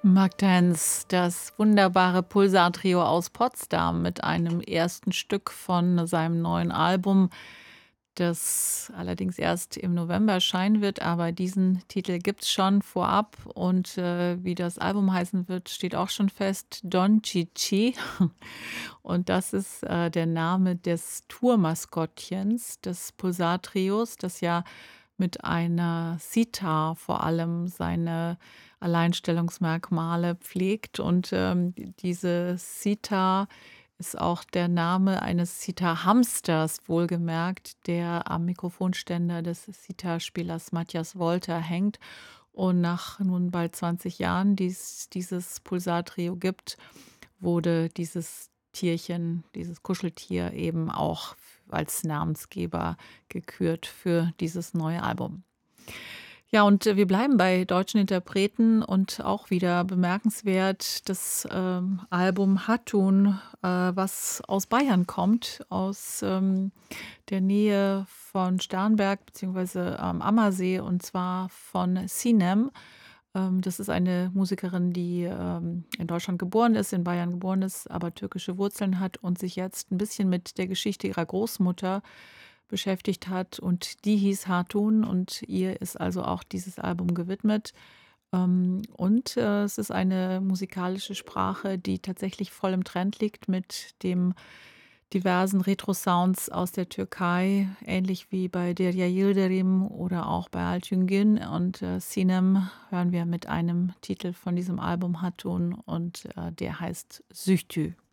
Magdance, das wunderbare Pulsar-Trio aus Potsdam mit einem ersten Stück von seinem neuen Album, das allerdings erst im November erscheinen wird, aber diesen Titel gibt's schon vorab und, wie das Album heißen wird, steht auch schon fest, Don Chi-Chi. Und das ist, der Name des Tourmaskottchens des Pulsar-Trios, das ja mit einer Sitar vor allem seine Alleinstellungsmerkmale pflegt. Und, diese Sitar ist auch der Name eines Sitar-Hamsters, wohlgemerkt, der am Mikrofonständer des Sitarspielers Matthias Wolter hängt. Und nach nun bald 20 Jahren, dieses Pulsar-Trio gibt, wurde dieses Tierchen, dieses Kuscheltier eben auch als Namensgeber gekürt für dieses neue Album. Ja, und, wir bleiben bei deutschen Interpreten und auch wieder bemerkenswert das, Album Hatun, was aus Bayern kommt, aus, der Nähe von Starnberg beziehungsweise am Ammersee, und zwar von Sinem. Das ist eine Musikerin, die, in Deutschland geboren ist, in Bayern geboren ist, aber türkische Wurzeln hat und sich jetzt ein bisschen mit der Geschichte ihrer Großmutter beschäftigt hat, und die hieß Hatun und ihr ist also auch dieses Album gewidmet. Und, es ist eine musikalische Sprache, die tatsächlich voll im Trend liegt mit dem diversen Retro-Sounds aus der Türkei, ähnlich wie bei Derya Yildirim oder auch bei Alptyn und, Sinem hören wir mit einem Titel von diesem Album Hatun und, der heißt Süchtü.